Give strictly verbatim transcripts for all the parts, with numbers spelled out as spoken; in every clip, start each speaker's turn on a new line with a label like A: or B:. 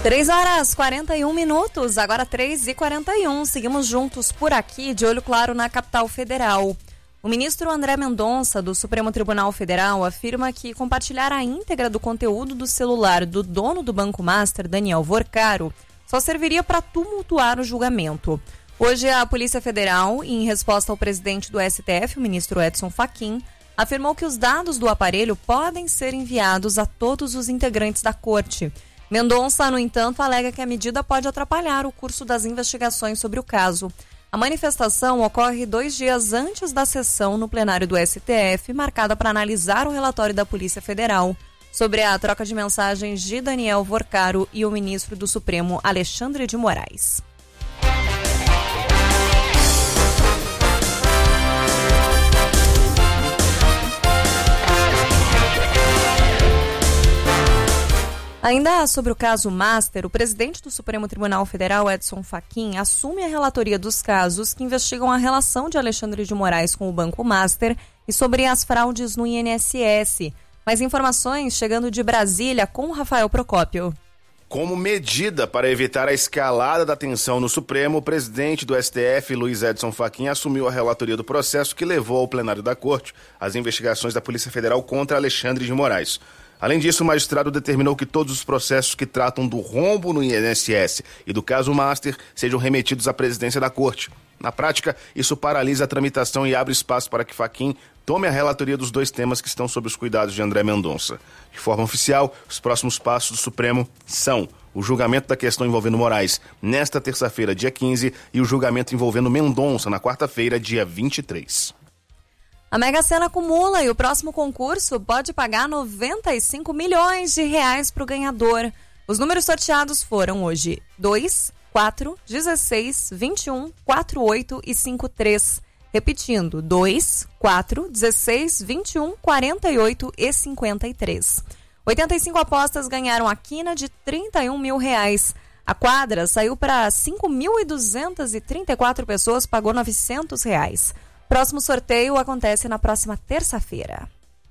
A: três horas e quarenta e um minutos, agora três e quarenta e um. Seguimos juntos por aqui, de olho claro na capital federal. O ministro André Mendonça, do Supremo Tribunal Federal, afirma que compartilhar a íntegra do conteúdo do celular do dono do Banco Master, Daniel Vorcaro, só serviria para tumultuar o julgamento. Hoje, a Polícia Federal, em resposta ao presidente do S T F, o ministro Edson Fachin, afirmou que os dados do aparelho podem ser enviados a todos os integrantes da corte. Mendonça, no entanto, alega que a medida pode atrapalhar o curso das investigações sobre o caso. A manifestação ocorre dois dias antes da sessão no plenário do S T F, marcada para analisar o relatório da Polícia Federal sobre a troca de mensagens de Daniel Vorcaro e o ministro do Supremo, Alexandre de Moraes. Ainda sobre o caso Master, o presidente do Supremo Tribunal Federal, Edson Fachin, assume a relatoria dos casos que investigam a relação de Alexandre de Moraes com o Banco Master e sobre as fraudes no I N S S. Mais informações chegando de Brasília com Rafael Procópio.
B: Como medida para evitar a escalada da tensão no Supremo, o presidente do S T F, Luiz Edson Fachin, assumiu a relatoria do processo que levou ao plenário da Corte as investigações da Polícia Federal contra Alexandre de Moraes. Além disso, o magistrado determinou que todos os processos que tratam do rombo no I N S S e do caso Master sejam remetidos à presidência da Corte. Na prática, isso paralisa a tramitação e abre espaço para que Fachin tome a relatoria dos dois temas que estão sob os cuidados de André Mendonça. De forma oficial, os próximos passos do Supremo são o julgamento da questão envolvendo Moraes nesta terça-feira, dia quinze, e o julgamento envolvendo Mendonça na quarta-feira, dia vinte e três.
A: A Mega Sena acumula e o próximo concurso pode pagar noventa e cinco milhões de reais para o ganhador. Os números sorteados foram hoje dois, quatro, dezesseis, vinte e um, quarenta e oito e cinquenta e três. Repetindo, dois, quatro, dezesseis, vinte e um, quarenta e oito e cinquenta e três. oitenta e cinco apostas ganharam a quina de trinta e um mil reais. A quadra saiu para cinco mil duzentas e trinta e quatro pessoas, pagou novecentos reais. Próximo sorteio acontece na próxima terça-feira.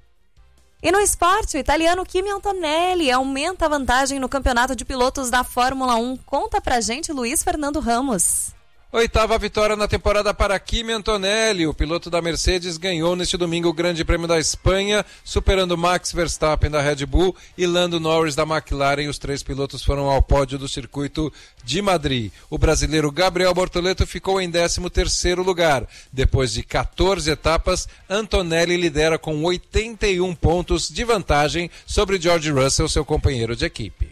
A: E no esporte, o italiano Kimi Antonelli aumenta a vantagem no campeonato de pilotos da Fórmula um. Conta pra gente, Luiz Fernando Ramos.
C: Oitava vitória na temporada para Kimi Antonelli. O piloto da Mercedes ganhou neste domingo o Grande Prêmio da Espanha, superando Max Verstappen da Red Bull e Lando Norris da McLaren. Os três pilotos foram ao pódio do circuito de Madrid. O brasileiro Gabriel Bortoleto ficou em décimo terceiro lugar. Depois de quatorze etapas, Antonelli lidera com oitenta e um pontos de vantagem sobre George Russell, seu companheiro de equipe.